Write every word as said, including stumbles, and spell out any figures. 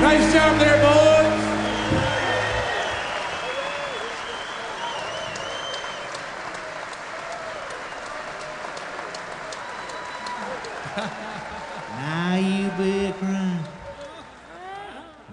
Nice job there, boys. Now you be crying.